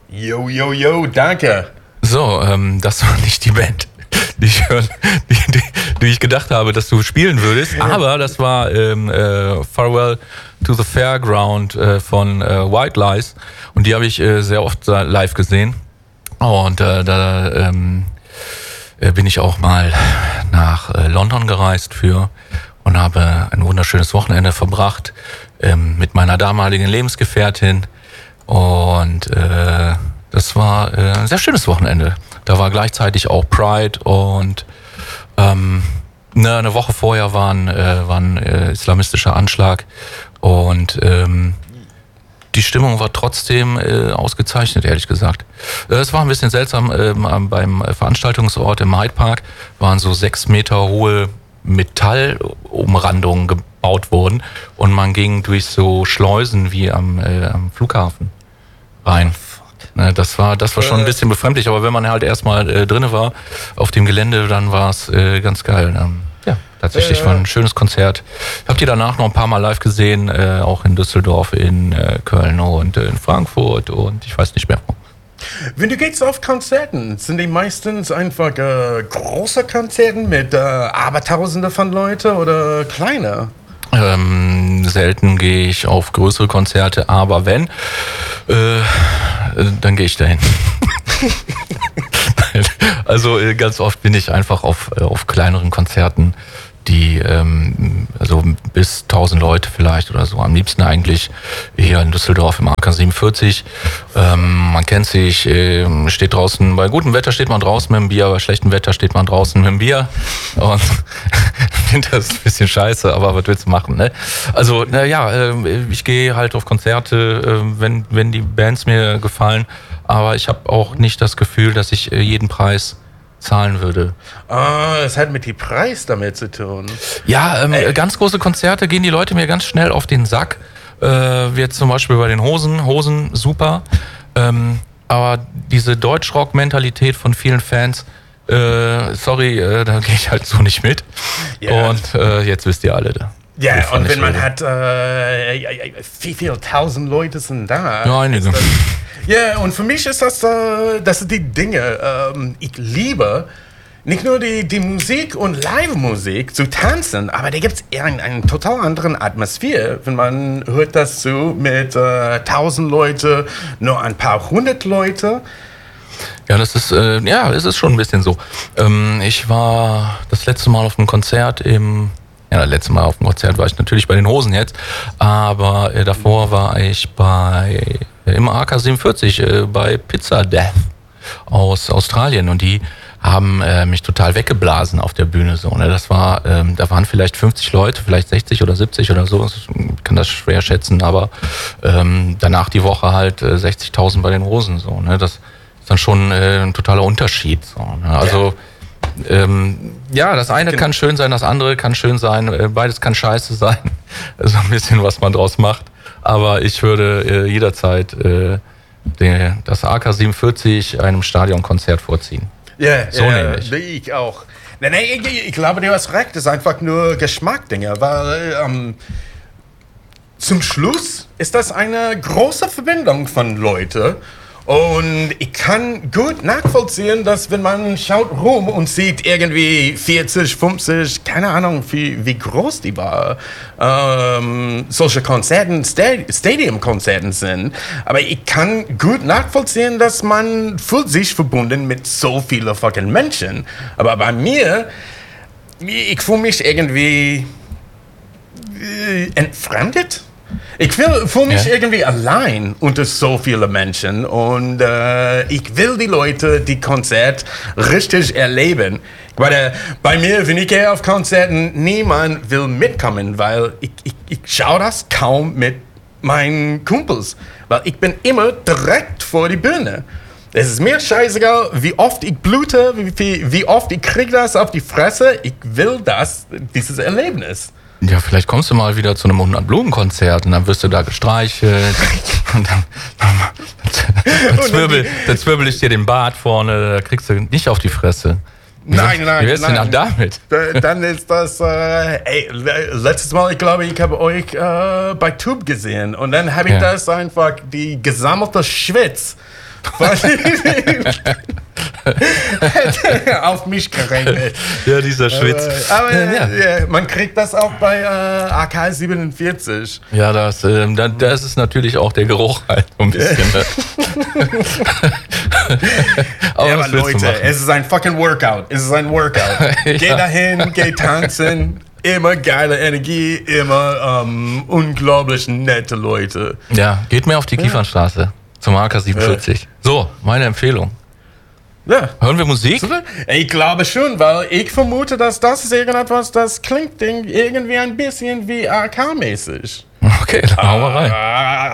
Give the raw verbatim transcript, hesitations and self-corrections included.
Yo, yo, yo, danke. So, ähm, das war nicht die Band, die ich, hören, die, die, die ich gedacht habe, dass du spielen würdest. Aber das war ähm, äh, Farewell to the Fairground äh, von äh, White Lies. Und die habe ich äh, sehr oft live gesehen. Und äh, da ähm, äh, bin ich auch mal nach äh, London gereist für und habe ein wunderschönes Wochenende verbracht ähm, mit meiner damaligen Lebensgefährtin. Und äh, das war äh, ein sehr schönes Wochenende. Da war gleichzeitig auch Pride und ähm, ne, eine Woche vorher war ein, äh, war ein äh, islamistischer Anschlag und ähm, die Stimmung war trotzdem äh, ausgezeichnet, ehrlich gesagt. Äh, es war ein bisschen seltsam, äh, beim Veranstaltungsort im Hyde Park waren so sechs Meter hohe Metallumrandungen gebaut worden und man ging durch so Schleusen wie am, äh, am Flughafen rein. Ne, das war, das war schon ein bisschen befremdlich, aber wenn man halt erstmal äh, drinne war auf dem Gelände, dann war es äh, ganz geil. Ähm, ja, tatsächlich war ein schönes Konzert. Ich habe die danach noch ein paar Mal live gesehen, äh, auch in Düsseldorf, in äh, Köln und äh, in Frankfurt und ich weiß nicht mehr wo. Wenn du gehst auf Konzerten, sind die meistens einfach äh, große Konzerten mit äh, Abertausende von Leuten oder kleine? Ähm, selten gehe ich auf größere Konzerte, aber wenn, äh, dann gehe ich dahin. Also äh, ganz oft bin ich einfach auf, äh, auf kleineren Konzerten, die ähm, also bis tausend Leute vielleicht oder so. Am liebsten eigentlich hier in Düsseldorf im A K siebenundvierzig. Ähm, man kennt sich, äh, steht draußen, bei gutem Wetter steht man draußen mit dem Bier, bei schlechtem Wetter steht man draußen mit dem Bier. Und ich finde das ein bisschen scheiße, aber was willst du machen, ne? Also, na ja, äh, ich gehe halt auf Konzerte, äh, wenn, wenn die Bands mir gefallen, aber ich habe auch nicht das Gefühl, dass ich äh, jeden Preis zahlen würde. Ah, es hat mit dem Preis damit zu tun. Ja, ähm, äh. ganz große Konzerte gehen die Leute mir ganz schnell auf den Sack. Äh, wie jetzt zum Beispiel bei den Hosen. Hosen, super. Ähm, aber diese Deutschrock-Mentalität von vielen Fans, äh, sorry, äh, da gehe ich halt so nicht mit. Yeah. Und äh, jetzt wisst ihr alle da. Ja, yeah, und wenn man rede. hat, äh, wie viele tausend Leute sind da? Ja, einige. Ja, yeah, und für mich ist das, äh, das sind die Dinge, ähm, ich liebe nicht nur die, die Musik und Live-Musik zu tanzen, aber da gibt es eine, eine total andere Atmosphäre, wenn man hört das so mit äh, tausend Leute, nur ein paar hundert Leute. Ja, das ist, äh, ja, es ist schon ein bisschen so. Ähm, ich war das letzte Mal auf einem Konzert im Ja, das letzte Mal auf dem Konzert war ich natürlich bei den Hosen jetzt, aber äh, davor war ich bei äh, im A K siebenundvierzig äh, bei Pizza Death aus Australien und die haben äh, mich total weggeblasen auf der Bühne so. Ne? Das war, ähm, da waren vielleicht fünfzig Leute, vielleicht sechzig oder siebzig oder so. Ich kann das schwer schätzen, aber ähm, danach die Woche halt äh, sechzigtausend bei den Hosen so. Ne? Das ist dann schon äh, ein totaler Unterschied. So, ne? Also ja. Ähm, ja, das eine kann schön sein, das andere kann schön sein, beides kann scheiße sein. Also ein bisschen, was man draus macht. Aber ich würde äh, jederzeit äh, den, das A K siebenundvierzig einem Stadionkonzert vorziehen. Ja, yeah, so yeah, nämlich. Ich auch. Nein, nein, ich, ich glaube, du hast recht, das ist einfach nur Geschmackdinge, weil ähm, zum Schluss ist das eine große Verbindung von Leuten. Und ich kann gut nachvollziehen, dass wenn man schaut rum und sieht irgendwie vierzig, fünfzig, keine Ahnung, wie, wie groß die war, ähm, solche Konzerten, Stadium-Konzerten sind. Aber ich kann gut nachvollziehen, dass man fühlt sich verbunden mit so vielen fucking Menschen. Aber bei mir, ich fühle mich irgendwie äh, entfremdet. Ich fühle mich ja. irgendwie allein unter so vielen Menschen und äh, ich will die Leute, die Konzert richtig erleben. Weil, bei mir, wenn ich gehe auf Konzerten, niemand will mitkommen, weil ich, ich, ich schaue das kaum mit meinen Kumpels, weil ich bin immer direkt vor die Bühne. Es ist mir scheißegal, wie oft ich blute, wie, wie oft ich kriege das auf die Fresse. Ich will das, dieses Erlebnis. Ja, vielleicht kommst du mal wieder zu einem hundert-Blumen-Konzert und dann wirst du da gestreichelt und dann, dann, dann, zwirbel, dann zwirbel ich dir den Bart vorne, da kriegst du nicht auf die Fresse. Wie nein, soll, nein, wie wär's nein. denn dann damit? Dann ist das, äh, ey, letztes Mal, ich glaube, ich habe euch äh, bei Tube gesehen und dann habe ich ja. das einfach, die gesammelte Schwitz Hätte auf mich gerechnet. Ja, dieser Schwitz. Aber Äh, ja. äh, man kriegt das auch bei äh, A K siebenundvierzig. Ja, das, ähm, da, das ist natürlich auch der Geruch halt so ein bisschen. Ne? aber Ja, was aber willst du Leute, machen? es ist ein fucking Workout. Es ist ein Workout. Ja. Geh dahin, geh tanzen. Immer geile Energie, immer ähm, unglaublich nette Leute. Ja, geht mehr auf die Kiefernstraße zum A K siebenundvierzig. So, meine Empfehlung. Ja. Hören wir Musik? Ich glaube schon, weil ich vermute, dass das ist irgendetwas, das klingt irgendwie ein bisschen wie A K-mäßig. Okay, dann hauen wir rein. Ah,